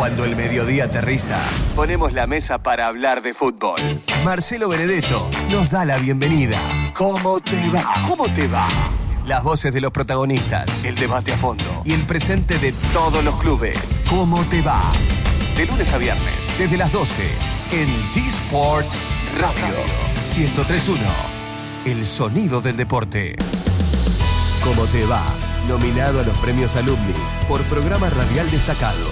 Cuando el mediodía aterriza, ponemos la mesa para hablar de fútbol. Marcelo Benedetto nos da la bienvenida. ¿Cómo te va? ¿Cómo te va? Las voces de los protagonistas, el debate a fondo y el presente de todos los clubes. ¿Cómo te va? De lunes a viernes, desde las 12, en D-Sports Radio 103.1. El sonido del deporte. ¿Cómo te va? Nominado a los premios Alumni por programa radial destacado.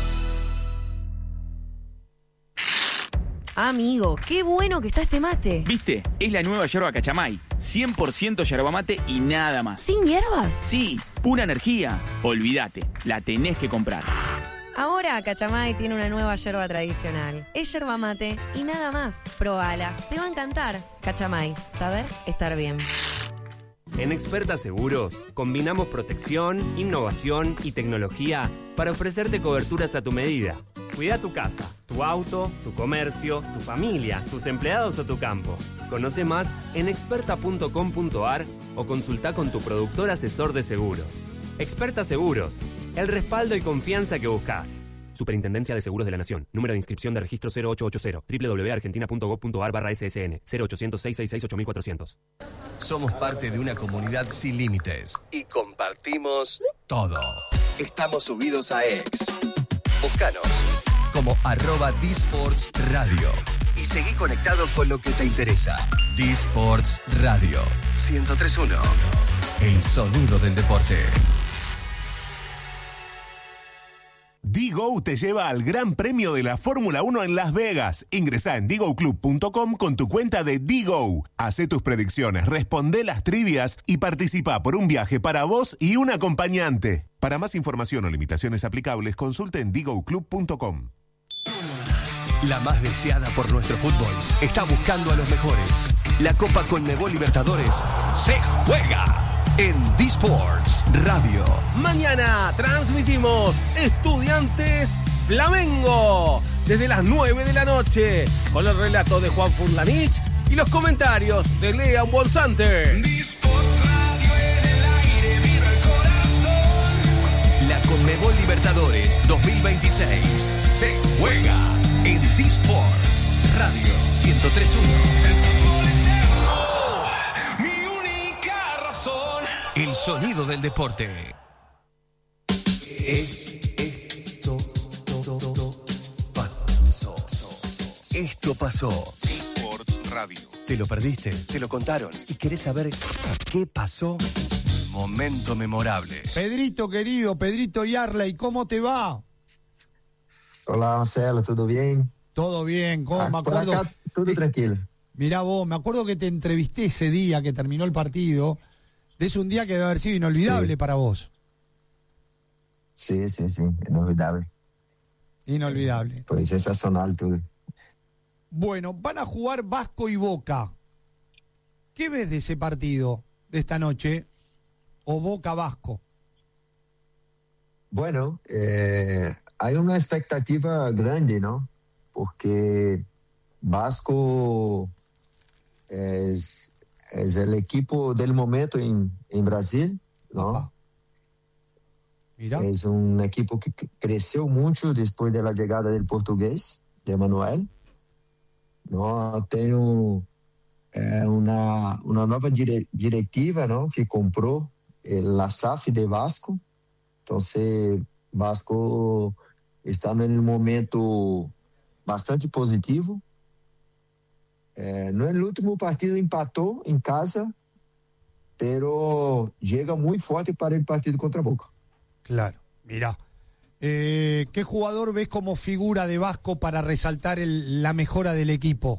Amigo, qué bueno que está este mate. ¿Viste? Es la nueva yerba Cachamay. 100% yerba mate y nada más. ¿Sin hierbas? Sí, pura energía. Olvídate, la tenés que comprar. Ahora Cachamay tiene una nueva yerba tradicional. Es yerba mate y nada más. Probala, te va a encantar. Cachamay, saber estar bien. En Experta Seguros, combinamos protección, innovación y tecnología para ofrecerte coberturas a tu medida. Cuida tu casa, tu auto, tu comercio, tu familia, tus empleados o tu campo. Conoce más en experta.com.ar o consulta con tu productor asesor de seguros. Experta Seguros, el respaldo y confianza que buscas. Superintendencia de Seguros de la Nación. Número de inscripción de registro 0880. www.argentina.gov.ar/ssn. 0800-666-8400. Somos parte de una comunidad sin límites y compartimos todo. Estamos subidos a X. Búscanos como @D-Sports Radio y seguí conectado con lo que te interesa. D-Sports Radio 103.1. El sonido del deporte. Digo te lleva al Gran Premio de la Fórmula 1 en Las Vegas. Ingresá en digoclub.com con tu cuenta de Digo. Hacé tus predicciones, responde las trivias y participa por un viaje para vos y un acompañante. Para más información o limitaciones aplicables, consulte en digoclub.com. La más deseada por nuestro fútbol está buscando a los mejores. La Copa Conmebol Libertadores se juega en D-Sports Radio. Mañana transmitimos Estudiantes Flamengo desde las 9 de la noche con el relato de Juan Furlanich y los comentarios de Lean Bolsante. La Conmebol Libertadores 2026 se juega en D-Sports Radio 103.1. El sonido del deporte. Esto pasó. D-Sports Radio. ¿Te lo perdiste? ¿Te lo contaron? ¿Y querés saber qué pasó? Momento memorable. Pedrito querido, Pedrito Yarley, ¿cómo te va? Hola Marcelo, ¿todo bien? Todo bien, ¿cómo? Me acuerdo. Por acá, todo tranquilo. Mirá vos, me acuerdo que te entrevisté ese día que terminó el partido. Es un día que debe haber sido inolvidable para vos. Sí, inolvidable. Inolvidable. Pues sensacional todo. Bueno, van a jugar Vasco y Boca. ¿Qué ves de ese partido de esta noche? ¿O Boca-Vasco? Bueno, hay una expectativa grande, ¿no? Porque Vasco es el equipo del momento en Brasil, ¿no? Opa. Mira. Es un equipo que creció mucho después de la llegada del portugués, de Manuel. ¿No? Tiene una nueva directiva, ¿no? Que compró la SAF de Vasco. Entonces, Vasco está en un momento bastante positivo. No, el último partido empató en casa, pero llega muy fuerte para el partido contra Boca. Claro, mirá. ¿Qué jugador ves como figura de Vasco para resaltar la mejora del equipo?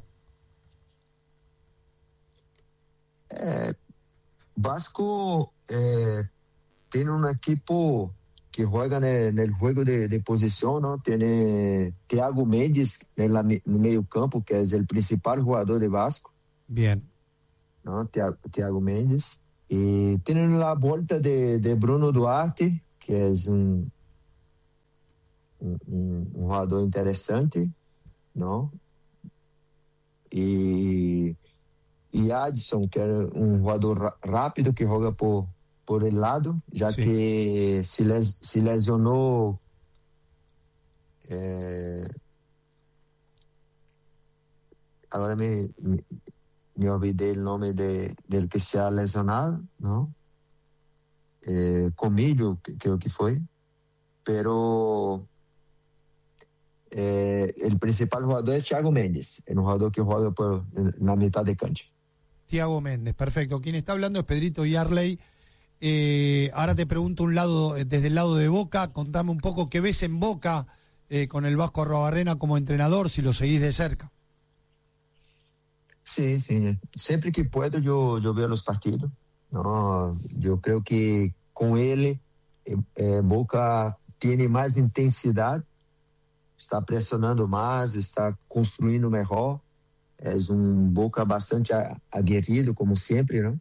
Vasco tiene un equipo que juega en el juego de posición, ¿no? Tiene Thiago Mendes en el medio campo, que es el principal jugador de Vasco. Bien. ¿No? Thiago Mendes. Y tienen la vuelta de Bruno Duarte, que es un jugador interesante, ¿no? Y Adson, que es un jugador rápido que juega por el lado, ya que se lesionó Agora me olvidei o nome del que se ha lesionado, ¿no? Comillo, creo que foi. Pero o principal jogador é Thiago Mendes, é um jogador que joga na metade de cancha. Thiago Méndez, perfecto. Quien está hablando es Pedrito Yarley. Ahora te pregunto desde el lado de Boca, contame un poco qué ves en Boca con el Vasco Arruabarrena como entrenador, si lo seguís de cerca. Sí, siempre que puedo yo veo los partidos, ¿no? Yo creo que con él Boca tiene más intensidad, está presionando más, está construyendo mejor. Es un Boca bastante aguerrido, como siempre, ¿no?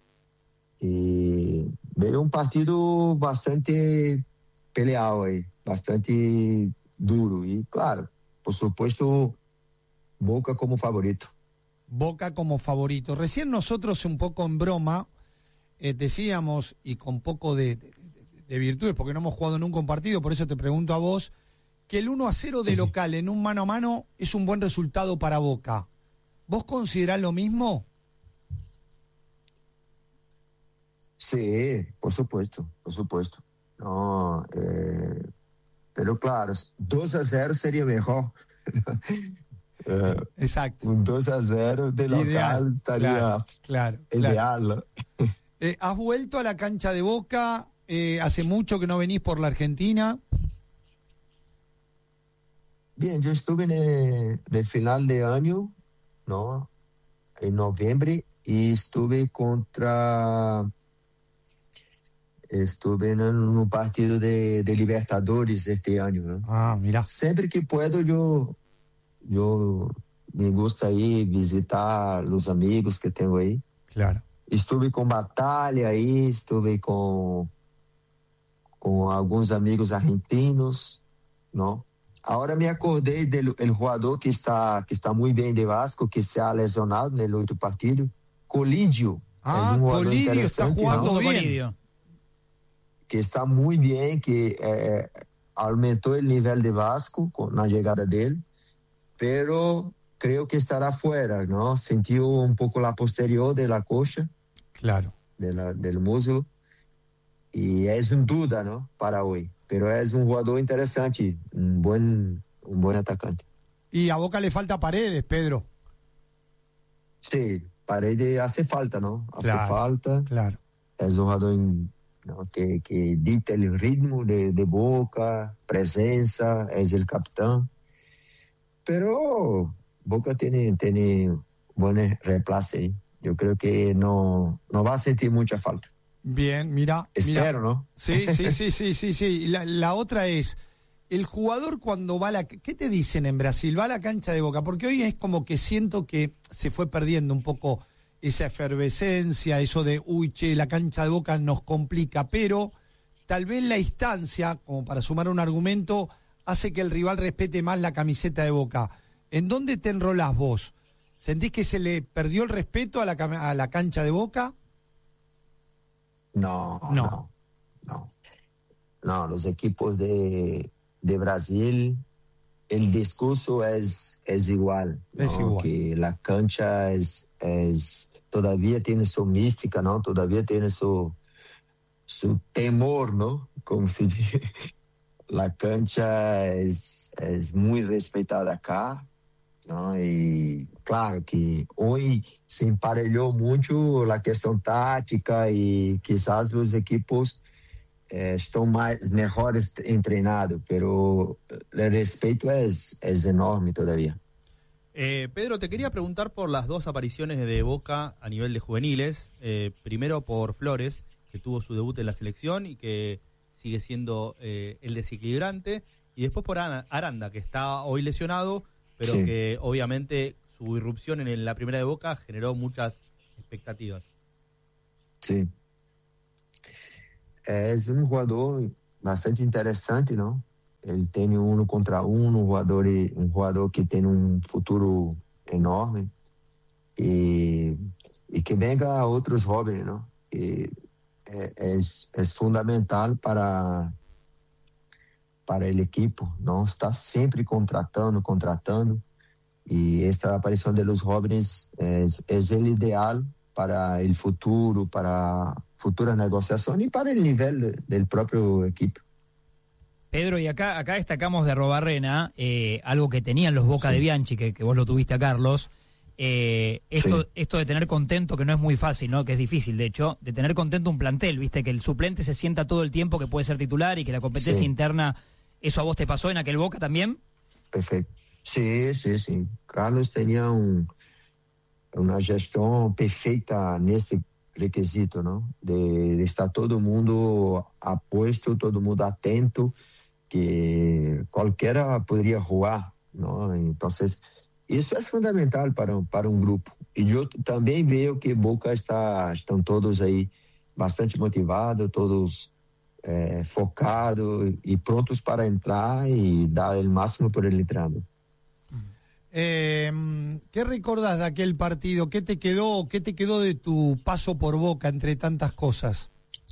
Y veo un partido bastante peleado ahí, bastante duro. Y claro, por supuesto, Boca como favorito. Boca como favorito. Recién nosotros un poco en broma decíamos, y con poco de virtudes, porque no hemos jugado nunca un partido, por eso te pregunto a vos, que el 1-0 de local en un mano a mano es un buen resultado para Boca. ¿Vos considerás lo mismo? Sí, por supuesto. No, pero claro, 2-0 sería mejor. Exacto. Un 2-0 de local ideal, estaría claro, ideal. ¿No? ¿Has vuelto a la cancha de Boca? ¿Hace mucho que no venís por la Argentina? Bien, yo estuve en el final de año, ¿no? En noviembre, y estuve en un partido de Libertadores este año, ¿no? Ah, mira. Siempre que puedo yo me gusta ir visitar los amigos que tengo ahí. Claro. Estuve con Batalla ahí, estuve con algunos amigos argentinos, ¿no? Ahora me acordé del jugador que está muy bien de Vasco, que se ha lesionado en el otro partido, Colidio. Ah, Colidio está jugando, ¿no? Bien. Que está muy bien, que aumentó el nivel de Vasco con la llegada de él, pero creo que estará fuera, ¿no? Sintió un poco la posterior de la coxa. Claro. Del muslo. Y es una duda, ¿no? Para hoy. Pero es un jugador interesante, un buen atacante. Y a Boca le falta Paredes, Pedro. Sí, Paredes hace falta, ¿no? Hace falta. Claro. Es un jugador, ¿no? que dicta el ritmo de Boca, presencia, es el capitán. Pero Boca tiene buenos reemplazos ahí. Yo creo que no va a sentir mucha falta. Bien, mira. Espero, ¿no? Sí. La otra es, el jugador cuando va a ¿qué te dicen en Brasil? Va a la cancha de Boca, porque hoy es como que siento que se fue perdiendo un poco esa efervescencia, eso de, la cancha de Boca nos complica, pero tal vez la instancia, como para sumar un argumento, hace que el rival respete más la camiseta de Boca. ¿En dónde te enrolás vos? ¿Sentís que se le perdió el respeto a la cancha de Boca? No, los equipos de Brasil, el discurso es igual, ¿no? Es igual. Que la cancha todavía tiene su mística, ¿no? Todavía tiene su temor, ¿no? Como se dice. La cancha es muy respetada acá, ¿no? Y claro que hoy se emparejó mucho la cuestión táctica y quizás los equipos están mejores entrenados, pero el respeto es enorme todavía. Pedro, te quería preguntar por las dos apariciones de Boca a nivel de juveniles. Primero por Flores, que tuvo su debut en la selección y que sigue siendo el desequilibrante. Y después por Aranda, que está hoy lesionado, pero sí, que obviamente su irrupción en la primera de Boca generó muchas expectativas. Sí. Es un jugador bastante interesante, ¿no? Él tiene 1 contra 1, un jugador que tiene un futuro enorme y que venga a otros jóvenes, ¿no? Y es fundamental para para el equipo, ¿no? Está siempre contratando. Y esta aparición de los jóvenes es el ideal para el futuro, para futuras negociaciones y para el nivel del propio equipo. Pedro, y acá destacamos de Arrobarrena algo que tenían los Boca de Bianchi, que vos lo tuviste a Carlos. Esto de tener contento, que no es muy fácil, ¿no? Que es difícil, de hecho, de tener contento un plantel, ¿viste? Que el suplente se sienta todo el tiempo que puede ser titular y que la competencia interna, ¿eso a vos te pasó en aquel Boca también? Perfecto. Sí. Carlos tenía una gestión perfecta en este requisito, ¿no? De estar todo el mundo apuesto, todo el mundo atento, que cualquiera podría jugar, ¿no? Entonces, eso es fundamental para un grupo. Y yo también veo que Boca están todos ahí bastante motivados, todos focados y prontos para entrar y dar el máximo por el entrenador. ¿Qué recordás de aquel partido? ¿Qué te quedó de tu paso por Boca entre tantas cosas?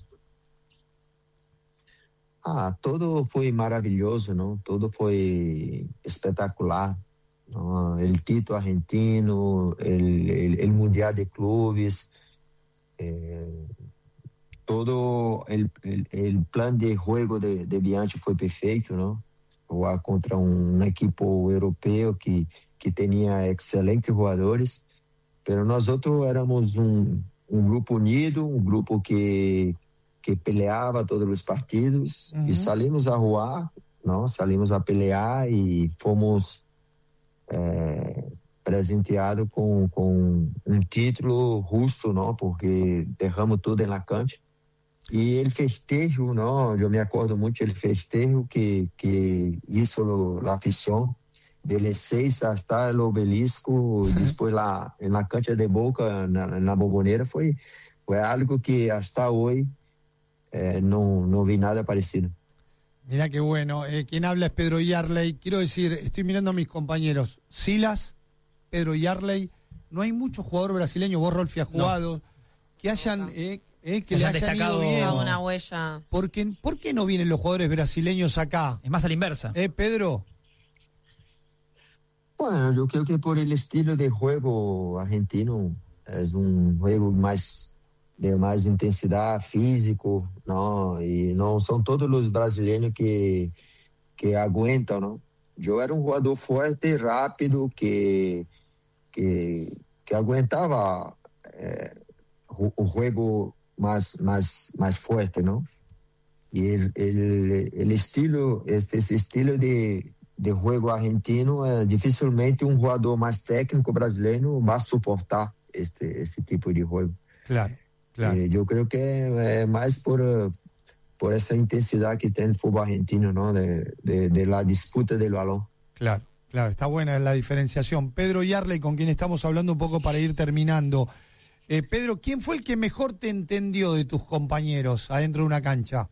Todo fue maravilloso, ¿no? Todo fue espectacular, ¿no? El título argentino, el Mundial de Clubes, todo el plan de juego de Bianchi fue perfecto, ¿no? Jugar contra un equipo europeo que tenía excelentes jugadores, pero nosotros éramos un grupo unido, un grupo que peleaba todos los partidos y salimos a jugar, ¿no? Salimos a pelear y fomos presenteados con un título justo, ¿no? Porque dejamos todo en la cancha. Y el festejo, ¿no? Yo me acuerdo mucho el festejo que hizo la afición, del 6 hasta el obelisco, después en la cancha de Boca, en la Bombonera, fue algo que hasta hoy no vi nada parecido. Mirá qué bueno. Quien habla es Pedro Yarley. Quiero decir, estoy mirando a mis compañeros. Silas, Pedro Yarley. No hay mucho jugador brasileño, vos, Rolfi, has jugado, que hayan... que le hayan ido bien. Una huella. ¿Por qué no vienen los jugadores brasileños acá? Es más a la inversa. Pedro. Bueno, yo creo que por el estilo de juego argentino, es un juego de más intensidad físico, ¿no? Y no son todos los brasileños que aguentan, ¿no? Yo era un jugador fuerte, rápido, que aguantaba o juego más fuerte, ¿no? Y el estilo, ese estilo de juego argentino, dificilmente un jugador más técnico brasileño va a soportar este tipo de juego. Claro. Yo creo que más por esa intensidad que tiene el fútbol argentino, ¿no? De la disputa del balón. Claro, está buena la diferenciación. Pedro Yarley, con quien estamos hablando un poco para ir terminando. Pedro, ¿quién fue el que mejor te entendió de tus compañeros adentro de una cancha?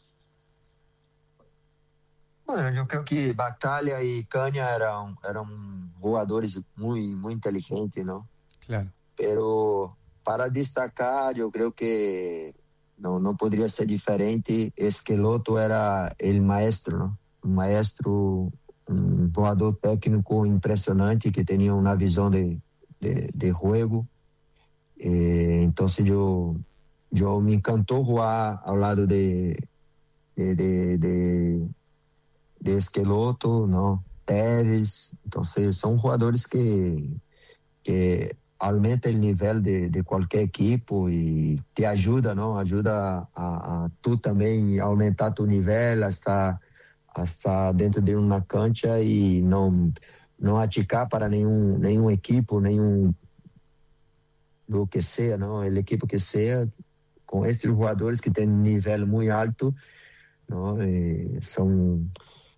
Bueno, yo creo que Batalla y Caña eran jugadores muy inteligentes, ¿no? Claro. Pero para destacar, yo creo que no podría ser diferente. Esqueloto era el maestro, ¿no? Un maestro, un jugador técnico impresionante que tenía una visión de juego. Entonces yo me encantó jugar al lado de Esqueloto, ¿no? Tevez. Entonces son jugadores que aumenta el nivel de cualquier equipo y te ayuda, ¿no? Ayuda a tú también aumentar tu nivel hasta dentro de una cancha y no achicar para ningún equipo, lo que sea, ¿no? El equipo que sea, con estos jugadores que tienen un nivel muy alto, ¿no? Son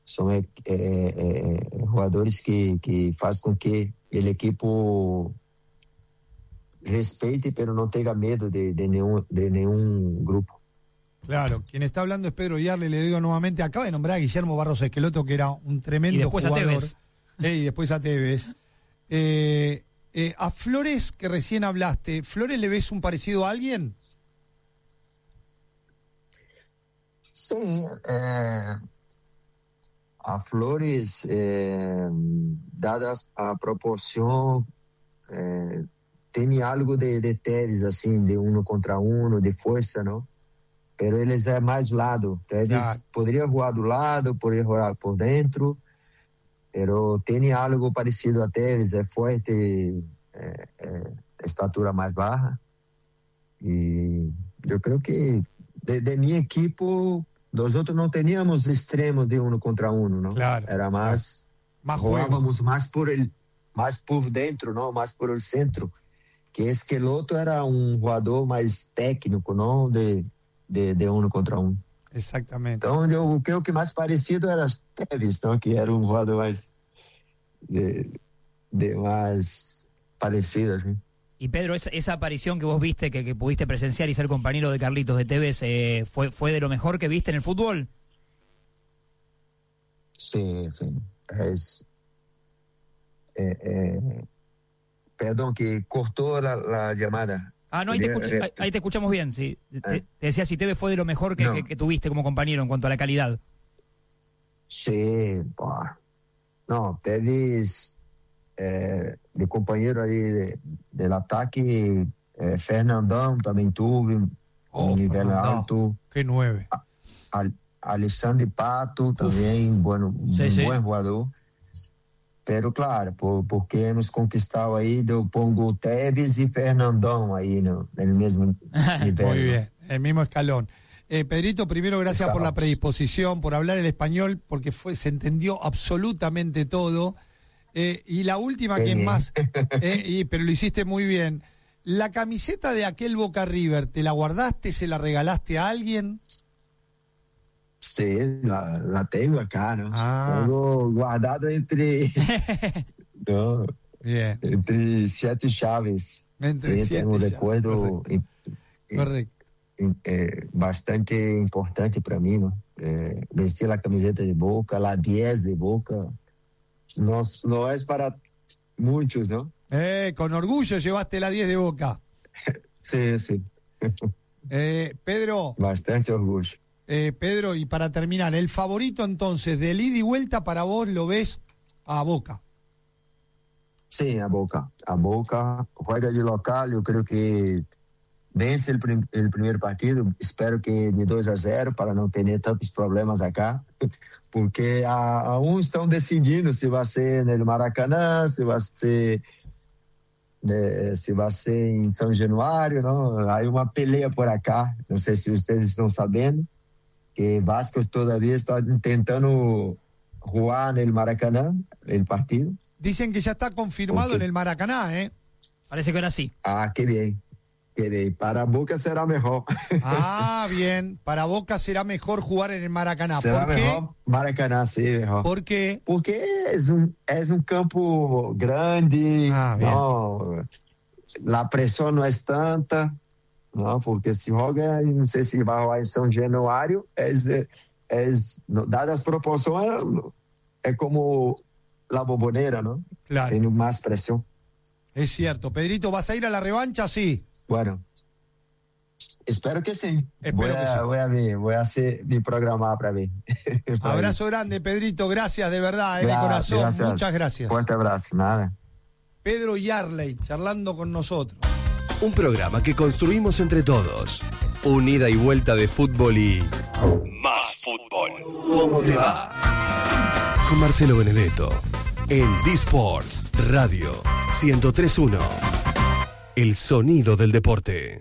jugadores que hacen con que el equipo respeite, pero no tenga miedo de ningún grupo. Claro, quien está hablando es Pedro Yarley, le digo nuevamente, acaba de nombrar a Guillermo Barros Esqueloto, que era un tremendo jugador. Y después a Tevez. A Flores, que recién hablaste, ¿Flores le ves un parecido a alguien? Sí, a Flores, dada a proporção, tem algo de Tevez, assim, de 1 contra 1, de força, não? Pero eles é mais lado. Tevez poderia voar do lado, poderia voar por dentro, pero tem algo parecido a Tevez, é forte, estatura mais baixa. E eu creio que de minha equipe, nós outros não teníamos extremos de 1 contra 1, não? Claro. Era mais voávamos mais por dentro, não? Mais por el centro. Que Esqueloto era um jogador mais técnico, não? De 1 contra 1. Exatamente. Então, eu creio que mais parecido era Tevez, então, que era um jogador mais mais parecido, assim. Y Pedro, esa aparición que vos viste, que pudiste presenciar y ser compañero de Carlitos de Tevez, ¿fue de lo mejor que viste en el fútbol? Sí. Perdón, que cortó la llamada. No, ahí te escuchamos bien, sí. Te decía si Tevez fue de lo mejor que tuviste como compañero en cuanto a la calidad. Sí, no, Tevez, de companheiro ali del ataque, Fernandão também tuve, nível Fernandão. alto. Que 9. Alexandre Pato também, bom jogador. Pero claro, porque hemos conquistado aí, eu pongo Tevez e Fernandão aí no mesmo nivel. Muy bien, el mismo escalón. Pedrito, primero gracias por la predisposición, por hablar el español, porque se entendió absolutamente todo. Y la última, que es más, pero lo hiciste muy bien. ¿La camiseta de aquel Boca River, te la guardaste, se la regalaste a alguien? Sí, la tengo acá, ¿no? Tengo guardado entre 7 chaves. Entre 7 tengo un recuerdo correcto. Bastante importante para mí, ¿no? Vestir la camiseta de Boca, la 10 de Boca. No es para muchos, ¿no? Con orgullo llevaste la 10 de Boca. Sí. Pedro. Bastante orgullo. Pedro, y para terminar, el favorito entonces del ida y vuelta para vos lo ves a Boca. Sí, a Boca. Juega de local, yo creo que vence el primer partido. Espero que de 2-0 para não ter tantos problemas acá. Porque aún estão decidindo se vai ser no Maracanã, se vai ser em São Januário, não? Há uma peleia por acá. Não sei se vocês estão sabendo que Vasco todavía está tentando jugar no Maracanã, el partido. Dicen que ya está confirmado en el Maracaná, ¿eh? Parece que ahora sí. Qué bien. Para Boca será mejor. Bien. Para Boca será mejor jugar en el Maracaná. Será ¿Por qué? mejor Maracaná, sí, mejor. ¿Por qué? Porque es un campo grande, no, la presión no es tanta, no, porque si juega, no sé si va a jugar en San Januario, dadas las proporciones, es como la Bombonera, ¿no? Claro. Tiene más presión. Es cierto. Pedrito, ¿vas a ir a la revancha? Sí. Bueno, espero que sí. Voy a ver, voy a hacer mi programa para ver. Abrazo grande, Pedrito. Gracias de verdad, de corazón. Gracias. Muchas gracias. Fuerte abrazo, nada. Pedro Yarley, charlando con nosotros. Un programa que construimos entre todos. Un ida y vuelta de fútbol y más fútbol. ¿Cómo te va? Con Marcelo Benedetto en D-Sports Radio 103.1. El sonido del deporte.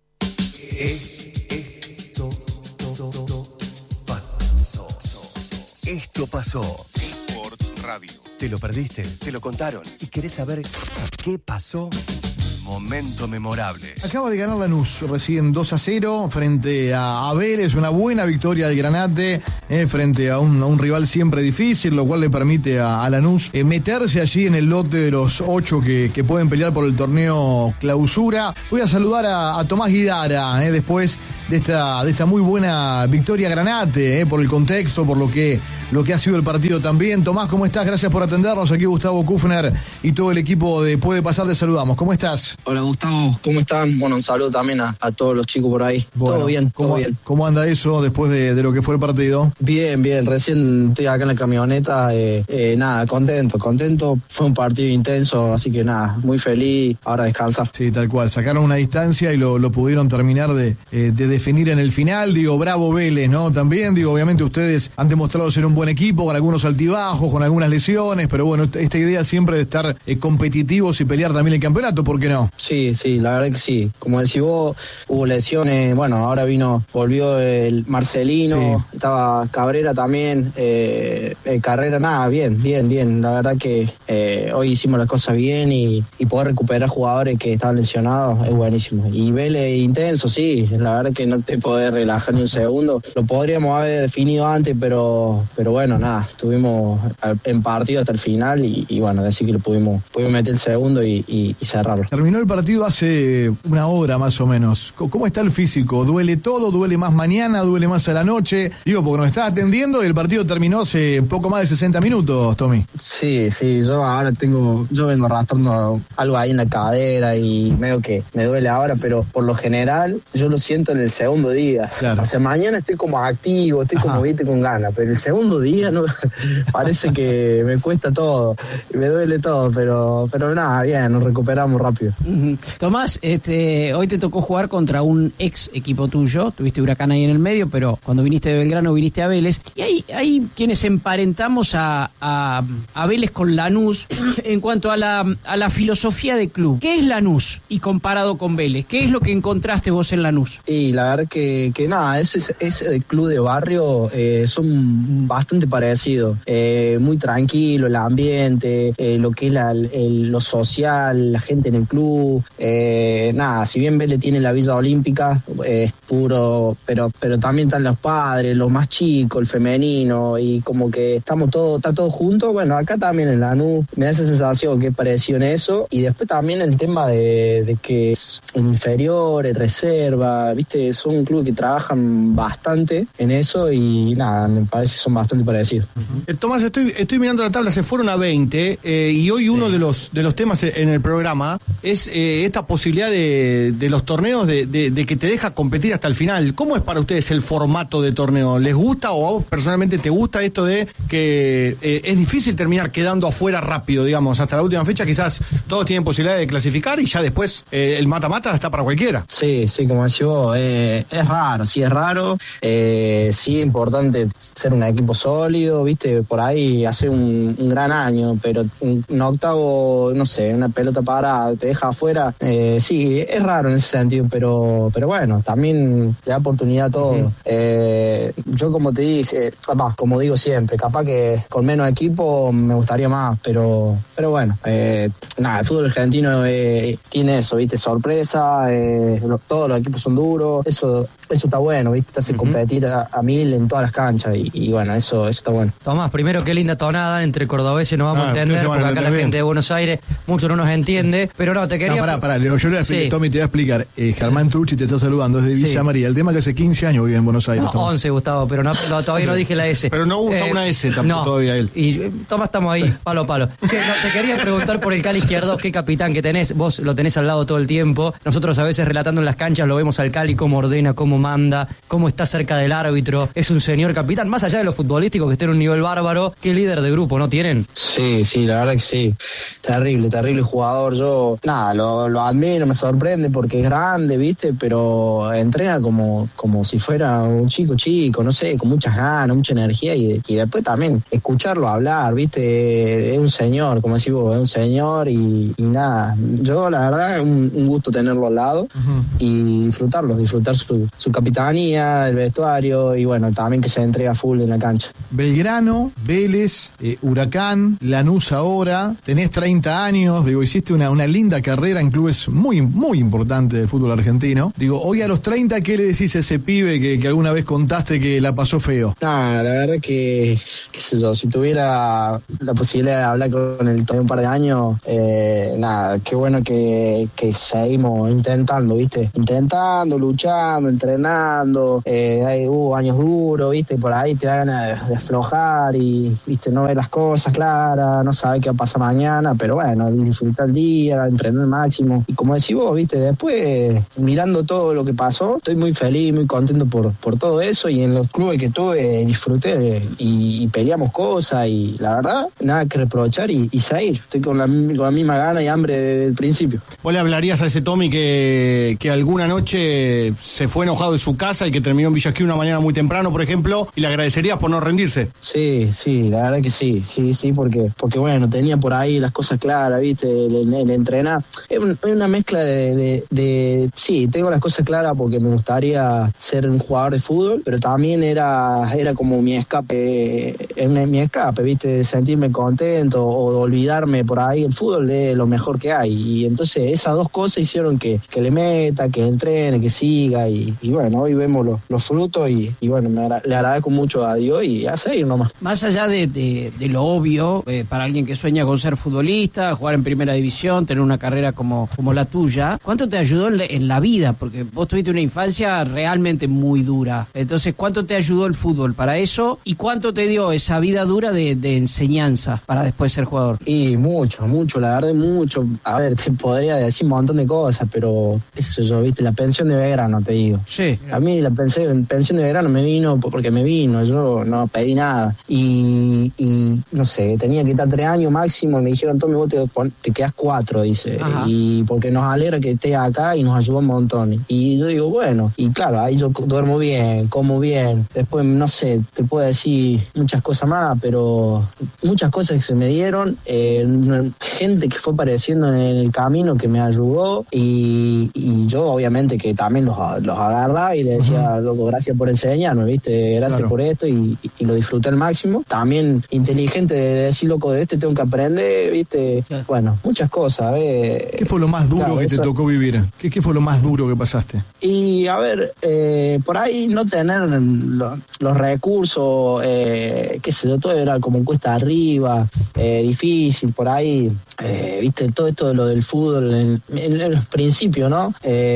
Esto pasó. D-Sports Radio. ¿Te lo perdiste? ¿Te lo contaron? ¿Y querés saber qué pasó? Momento memorable. Acaba de ganar Lanús recién 2-0 frente a Vélez, una buena victoria del Granate frente a un rival siempre difícil, lo cual le permite a Lanús meterse allí en el lote de los 8 que pueden pelear por el torneo clausura. Voy a saludar a Tomás Guidara después de esta muy buena victoria Granate, por el contexto, por lo que lo que ha sido el partido también. Tomás, ¿cómo estás? Gracias por atendernos. Aquí Gustavo Kufner y todo el equipo de Puede Pasar, te saludamos. ¿Cómo estás? Hola Gustavo, ¿cómo están? Bueno, un saludo también a todos los chicos por ahí. Bueno, todo bien, todo bien. ¿Cómo anda eso después de lo que fue el partido? Bien, recién estoy acá en la camioneta, nada, contento. Fue un partido intenso, así que nada, muy feliz, ahora descansar. Sí, tal cual, sacaron una distancia y lo pudieron terminar de definir en el final. Digo, bravo Vélez, ¿no? También, digo, obviamente ustedes han demostrado ser un buen equipo, con algunos altibajos, con algunas lesiones, pero bueno, esta idea siempre de estar competitivos y pelear también el campeonato, ¿por qué no? Sí, la verdad que sí. Como decís vos, hubo lesiones, bueno, ahora volvió el Marcelino, sí. Estaba Cabrera también, Carrera, nada, bien. La verdad que hoy hicimos las cosas bien y poder recuperar jugadores que estaban lesionados es buenísimo. Y Vélez intenso, sí, la verdad que no te podés relajar ni un segundo. Lo podríamos haber definido antes, pero bueno, nada, estuvimos en partido hasta el final y bueno, decir que lo pudimos meter el segundo y cerrarlo. Terminó el partido hace una hora más o menos. ¿Cómo está el físico? ¿Duele todo? ¿Duele más mañana? ¿Duele más a la noche? Digo, porque nos estás atendiendo y el partido terminó hace poco más de 60 minutos, Tommy. Sí, yo vengo arrastrando algo ahí en la cadera y medio que me duele ahora, pero por lo general yo lo siento en el segundo día. Claro. O sea, mañana estoy como activo, estoy como viste con ganas, pero el segundo día no parece que me cuesta todo, me duele todo, pero nada, bien, nos recuperamos rápido. Tomás, hoy te tocó jugar contra un ex equipo tuyo, tuviste Huracán ahí en el medio, pero cuando viniste de Belgrano viniste a Vélez, y hay quienes emparentamos a Vélez con Lanús en cuanto a la filosofía de club. ¿Qué es Lanús y comparado con Vélez? ¿Qué es lo que encontraste vos en Lanús? Y la verdad que nada, es el club de barrio, son bastante parecidos, muy tranquilo el ambiente, lo que es lo social, la gente en el club, nada, si bien Vélez tiene la Villa Olímpica, es puro, pero también están los padres, los más chicos, el femenino, y como que está todo junto. Bueno, acá también en Lanús me da esa sensación que es parecido en eso, y después también el tema de que es inferior, en reserva, viste, son un club que trabajan bastante en eso y nada, me parece que son bastante parecidos. Tomás, estoy mirando la tabla, se fueron a 20 y hoy uno de los temas en el programa es esta posibilidad de los torneos de que te deja competir hasta el final. ¿Cómo es para ustedes el formato de torneo? ¿Les gusta o a vos personalmente te gusta esto de que es difícil terminar quedando afuera rápido, digamos, hasta la última fecha? Quizás todos tienen posibilidad de clasificar y ya después el mata-mata está para cualquiera. Sí, como decís vos, es raro, sí es raro, sí es importante ser un equipo sólido, viste, por ahí hacer un gran año, pero un octavo, no sé, una pelota parada te deja afuera, sí, es raro en ese sentido, pero bueno, también le da oportunidad a todo. Yo como te dije, como digo siempre, capaz que con menos equipo me gustaría más, pero bueno, nada, el fútbol argentino tiene eso, viste, sorpresa, todos los equipos son duros, eso está bueno, viste, te hace competir a 1000 en todas las canchas y bueno, eso está bueno. Tomás, primero qué linda tonada, entre cordobeses nos vamos a entender, porque acá la gente de Buenos Aires mucho no nos entiende, pero no, te quería... No, pará, yo le voy a explicar, Tommy, te voy a explicar, Germán Trucci te está saludando desde Villa María, el tema que hace 15 años vive en Buenos Aires. No, 11, Gustavo, pero todavía no dije la S. Pero no usa una S tampoco todavía él. Y Tomás, estamos ahí, palo a palo. Te quería preguntar por el Cali Izquierdo, qué capitán que tenés, vos lo tenés al lado todo el tiempo, nosotros a veces relatando en las canchas lo vemos al Cali, cómo ordena, cómo manda, cómo está cerca del árbitro, es un señor capitán, más allá de lo futbolístico que esté en un nivel bárbaro, qué líder de grupo, ¿no tienen? Sí, la verdad que sí, terrible jugador, yo, nada, lo admiro, me sorprende porque es grande, viste, pero entrena como si fuera un chico, no sé, con muchas ganas, mucha energía y después también escucharlo hablar, viste, es un señor, como decís vos, es un señor y nada, yo la verdad un gusto tenerlo al lado y disfrutar su capitanía, el vestuario y bueno, también que se entrega full en la cancha. Belgrano, Vélez, Huracán, Lanús ahora, tenés 30 años, digo, hiciste una linda carrera en clubes muy, muy importantes del fútbol argentino. Digo, hoy a los 30, ¿qué le decís a ese pibe que alguna vez contaste que la pasó feo? La verdad que, qué sé yo, si tuviera la posibilidad de hablar con él un par de años, nada, qué bueno que seguimos intentando, ¿viste? Intentando, luchando, entrenando entrenando, hubo años duros, viste, por ahí te da ganas de aflojar y, viste, no ver las cosas claras, no saber qué va a pasar mañana, pero bueno, disfrutar el día, entrenar al máximo. Y como decís vos, viste, después, mirando todo lo que pasó, estoy muy feliz, muy contento por todo eso, y en los clubes que tuve disfruté y peleamos cosas, y la verdad, nada que reprochar y seguir. Estoy con la misma gana y hambre desde el principio. ¿Vos le hablarías a ese Tommy que alguna noche se fue enojado de su casa y que terminó en Villa Gesell una mañana muy temprano, por ejemplo, y le agradecerías por no rendirse? Sí, la verdad que sí, porque bueno, tenía por ahí las cosas claras, viste, el entrenar. Es una mezcla de sí, tengo las cosas claras porque me gustaría ser un jugador de fútbol, pero también era como mi escape, viste, sentirme contento o de olvidarme por ahí. El fútbol es lo mejor que hay, y entonces esas dos cosas hicieron que le meta, que entrene, que siga, y bueno, hoy vemos los frutos, y bueno, le agradezco mucho a Dios y a seguir nomás. Más allá de lo obvio, para alguien que sueña con ser futbolista, jugar en primera división, tener una carrera como la tuya, ¿cuánto te ayudó en la vida? Porque vos tuviste una infancia realmente muy dura. Entonces, ¿cuánto te ayudó el fútbol para eso? ¿Y cuánto te dio esa vida dura de enseñanza para después ser jugador? Y mucho, la verdad, mucho. A ver, te podría decir un montón de cosas, pero eso yo, viste, la pensión de verano, te digo. Sí. A mí la pensión de verano me vino porque me vino, yo no pedí nada. Y no sé, tenía que estar 3 años máximo, me dijeron, Tommy, vos te quedás 4, dice. Ajá. Y porque nos alegra que estés acá y nos ayudó un montón. Y yo digo, bueno, y claro, ahí yo duermo bien, como bien. Después, no sé, te puedo decir muchas cosas más, pero muchas cosas que se me dieron, gente que fue apareciendo en el camino que me ayudó, y yo obviamente que también los agarraba y le decía, loco, gracias por enseñarme, viste, gracias por esto, y lo disfruté al máximo. También inteligente de decir, loco, de tengo que aprender, viste, bueno, muchas cosas. ¿Qué fue lo más duro que te tocó vivir? ¿Qué fue lo más duro que pasaste? Y a ver, por ahí no tener los recursos, qué sé yo, todo era como cuesta arriba, difícil, por ahí, viste, todo esto de lo del fútbol en los principios, ¿no?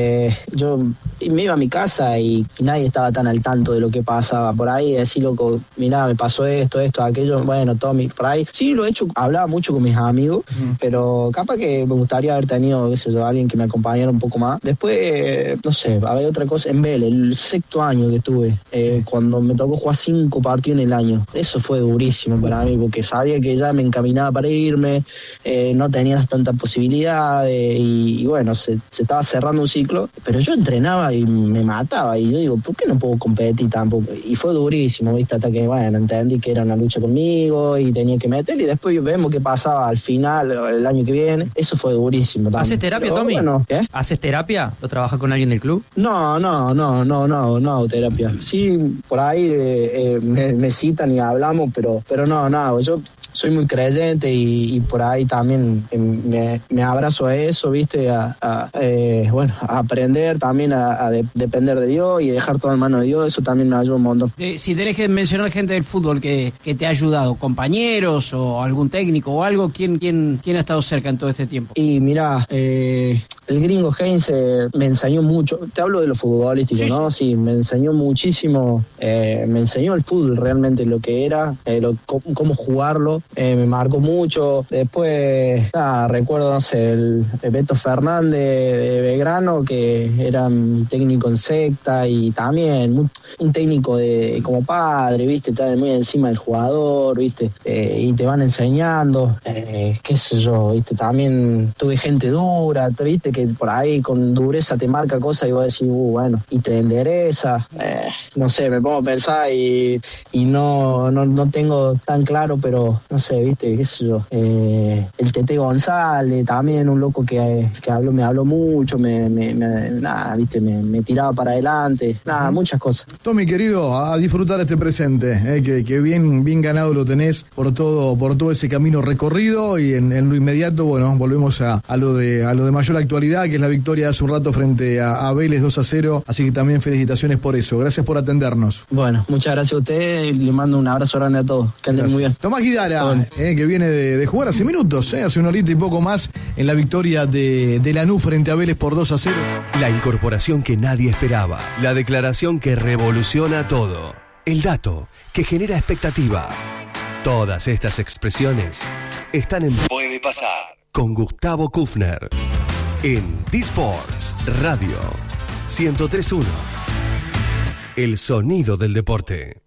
Yo me iba a mi casa y nadie estaba tan al tanto de lo que pasaba por ahí, decir, loco, mirá, me pasó esto, aquello, bueno, Tommy, por ahí. Sí, lo he hecho, hablaba mucho con mis amigos, pero capaz que me gustaría haber tenido, qué sé yo, alguien que me acompañara un poco más. Después, no sé, había otra cosa, en Vélez, el 6º año que tuve, cuando me tocó jugar 5 partidos en el año, eso fue durísimo para mí, porque sabía que ya me encaminaba para irme, no tenía tantas posibilidades, y bueno, se estaba cerrando un ciclo, pero yo entrenaba y me mataba, y yo digo, ¿por qué no puedo competir tampoco? Y fue durísimo, viste, hasta que, bueno, entendí que era una lucha conmigo y tenía que meter, y después vemos qué pasaba al final, el año que viene. Eso fue durísimo también. ¿Haces terapia, pero, Tommy? Bueno, ¿qué? ¿Haces terapia? ¿Lo trabajas con alguien del club? No hago terapia. Sí, por ahí me citan y hablamos, pero no hago. Yo soy muy creyente y por ahí también me abrazo a eso, viste, a aprender también a depender de Dios y dejar todo en manos de Dios. Eso también me ayuda un montón. Si tenés que mencionar gente del fútbol que te ha ayudado, compañeros o algún técnico o algo, ¿quién ha estado cerca en todo este tiempo? Y mirá, el gringo Heinz me enseñó mucho. Te hablo de lo futbolístico, ¿no? Sí, me enseñó muchísimo. Me enseñó el fútbol realmente, lo que era, cómo jugarlo. Me marcó mucho. Después, recuerdo, no sé, el Beto Fernández de Belgrano, que era mi técnico en secta, y también un técnico como padre, ¿viste? Está muy encima del jugador, ¿viste? Y te van enseñando, qué sé yo, ¿viste? También tuve gente dura, ¿viste? Que por ahí con dureza te marca cosas y vos decís, bueno, y te endereza. No sé, me pongo a pensar y no tengo tan claro, pero no sé, ¿viste? Qué sé yo. El Tete González, también un loco que me habló mucho, ¿viste? Me tiraba para adelante, muchas cosas. Tommy, querido, a disfrutar este presente, que bien ganado lo tenés por todo ese camino recorrido, y en lo inmediato, bueno, volvemos a lo de mayor actualidad. actualidad, que es la victoria de hace un rato frente a Vélez 2-0, así que también felicitaciones por eso. Gracias por atendernos. Bueno, muchas gracias a usted y le mando un abrazo grande a todos. Que anden muy bien. Tomás Guidara, que viene de jugar hace minutos, hace una horita y poco más, en la victoria de Lanús frente a Vélez por 2-0. La incorporación que nadie esperaba. La declaración que revoluciona todo. El dato que genera expectativa. Todas estas expresiones están en Puede Pasar con Gustavo Kufner en D-Sports Radio 103.1. El sonido del deporte.